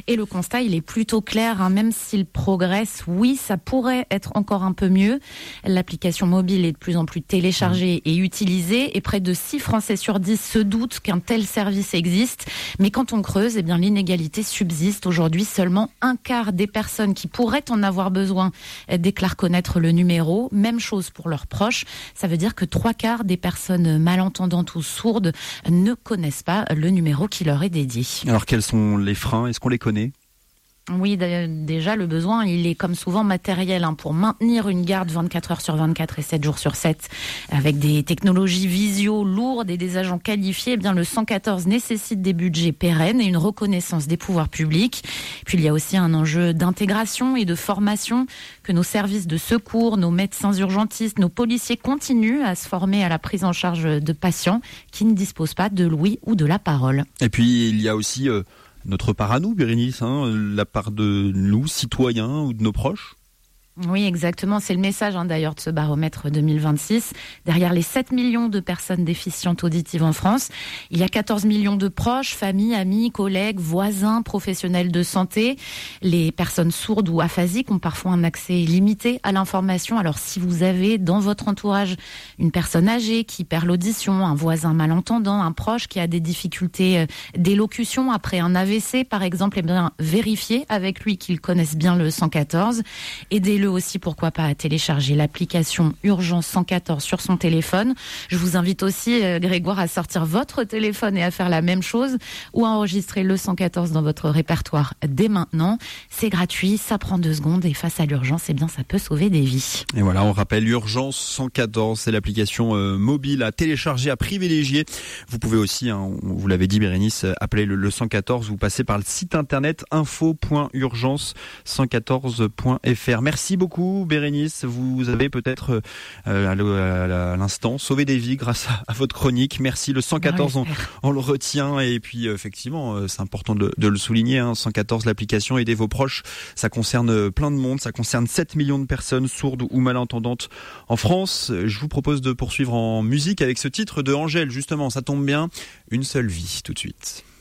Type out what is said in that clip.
Et le constat, il est plutôt clair, hein, même s'il progresse, oui, ça pourrait être encore un peu mieux. L'application mobile est de plus en plus téléchargée et utilisée, et près de 6 Français sur 10 se doutent qu'un tel service existe. Mais quand on creuse, eh bien, l'inégalité subsiste. Aujourd'hui, seulement un quart des personnes qui pourraient en avoir besoin déclarent connaître le numéro. Même chose pour leurs proches. Ça veut dire que 3/4 des personnes malentendantes ou sourdes ne connaissent pas le numéro qui leur est dédié. Alors quels sont les freins ? Est-ce qu'on les connaît ? Oui, déjà, le besoin, il est comme souvent matériel, hein, pour maintenir une garde 24 heures sur 24 et 7 jours sur 7 avec des technologies visio lourdes et des agents qualifiés. Eh bien, le 114 nécessite des budgets pérennes et une reconnaissance des pouvoirs publics. Puis, il y a aussi un enjeu d'intégration et de formation, que nos services de secours, nos médecins urgentistes, nos policiers continuent à se former à la prise en charge de patients qui ne disposent pas de l'ouïe ou de la parole. Et puis, il y a aussi notre part à nous, Bérénice, la part de nous, citoyens ou de nos proches. Oui, exactement. C'est le message d'ailleurs de ce baromètre 2026. Derrière les 7 millions de personnes déficientes auditives en France, il y a 14 millions de proches, familles, amis, collègues, voisins, professionnels de santé. Les personnes sourdes ou aphasiques ont parfois un accès limité à l'information. Alors si vous avez dans votre entourage une personne âgée qui perd l'audition, un voisin malentendant, un proche qui a des difficultés d'élocution après un AVC par exemple, eh bien, vérifiez avec lui qu'il connaisse bien le 114. Aidez-le aussi, pourquoi pas, à télécharger l'application Urgence 114 sur son téléphone. Je vous invite aussi, Grégoire, à sortir votre téléphone et à faire la même chose, ou à enregistrer le 114 dans votre répertoire dès maintenant. C'est gratuit, ça prend 2 secondes et face à l'urgence, eh bien, ça peut sauver des vies. Et voilà, on rappelle Urgence 114, c'est l'application mobile à télécharger, à privilégier. Vous pouvez aussi, vous l'avez dit Bérénice, appeler le 114 ou passer par le site internet info.urgence114.fr. Merci beaucoup Bérénice, vous avez peut-être à l'instant sauvé des vies grâce à votre chronique. Merci. Le 114, on le retient, et puis effectivement c'est important de le souligner, 114, l'application, aidez vos proches, ça concerne plein de monde, ça concerne 7 millions de personnes sourdes ou malentendantes en France. Je vous propose de poursuivre en musique avec ce titre de Angèle, justement, ça tombe bien, Une seule vie, tout de suite.